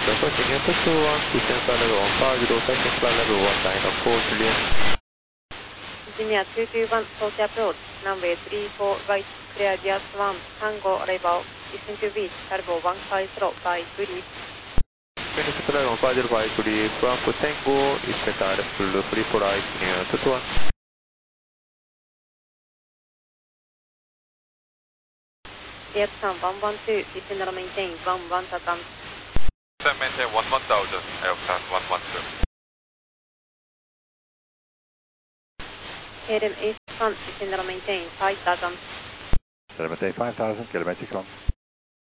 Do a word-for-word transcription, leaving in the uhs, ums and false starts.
approaching into two one, descend by level one five, zero seconds by level one nine of four Juliet. Engineer two two one, approach approach, runway three four right, clear Diaz one, Tango arrival, descend to beach, level one five zero by brief. Finish to level one five zero by brief, one for Tango, expect R F full, free for right, near two two one. Airplan one one two, descend and maintain one one seconds. Descend maintain one one thousand, Airplan one one two. K L M eight one, descend and maintain five thousand. Maintain five thousand, K L M eight six one.